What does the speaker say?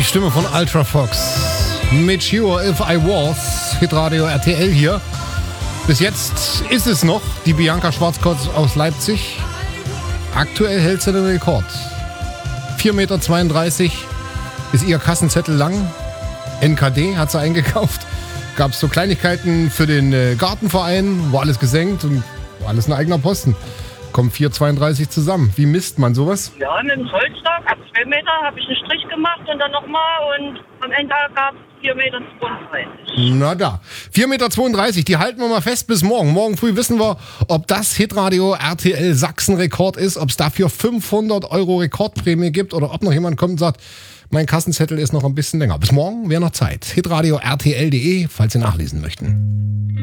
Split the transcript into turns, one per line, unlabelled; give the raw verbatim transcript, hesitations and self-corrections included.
Stimme von Ultra Fox. Mit Sure If I Was. Hitradio R T L hier. Bis jetzt ist es noch die Bianca Schwarzkopf aus Leipzig. Aktuell hält sie den Rekord. vier Meter zweiunddreißig ist ihr Kassenzettel lang. N K D hat sie eingekauft. Gab es so Kleinigkeiten für den äh, Gartenverein. War alles gesenkt und war alles ein eigener Posten. Kommen vier Meter zweiunddreißig zusammen. Wie misst man sowas?
Ja, mit dem Holzstock ab zwei Meter habe ich einen Strich gemacht und dann nochmal und am Ende gab es vier Meter zweiunddreißig.
Na da. vier Meter zweiunddreißig, die halten wir mal fest bis morgen. Morgen früh wissen wir, ob das Hitradio R T L Sachsen-Rekord ist, ob es dafür fünfhundert Euro Rekordprämie gibt oder ob noch jemand kommt und sagt, mein Kassenzettel ist noch ein bisschen länger. Bis morgen wäre noch Zeit. hitradio R T L punkt de, falls Sie nachlesen möchten.